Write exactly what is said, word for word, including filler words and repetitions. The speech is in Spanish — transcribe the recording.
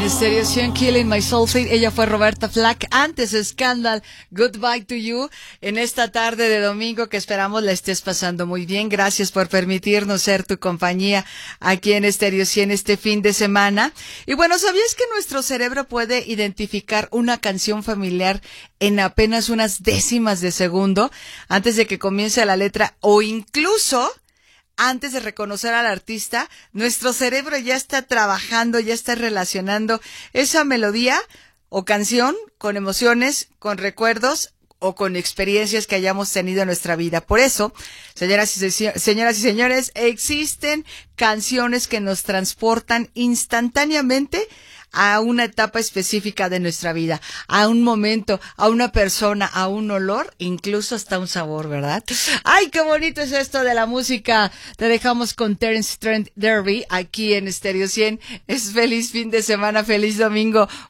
En Stereo cien, Killing My Soul, ella fue Roberta Flack, antes Scandal, Goodbye to You, en esta tarde de domingo que esperamos la estés pasando muy bien. Gracias por permitirnos ser tu compañía aquí en Stereo cien este fin de semana. Y bueno, ¿sabías que nuestro cerebro puede identificar una canción familiar en apenas unas décimas de segundo antes de que comience la letra, o incluso antes de reconocer al artista? Nuestro cerebro ya está trabajando, ya está relacionando esa melodía o canción con emociones, con recuerdos o con experiencias que hayamos tenido en nuestra vida. Por eso, señoras y, señoras y señores, existen canciones que nos transportan instantáneamente a una etapa específica de nuestra vida, a un momento, a una persona, a un olor, incluso hasta un sabor, ¿verdad? ¡Ay, qué bonito es esto de la música! Te dejamos con Terence Trent D'Arby aquí en Stereo cien. Es feliz fin de semana, feliz domingo.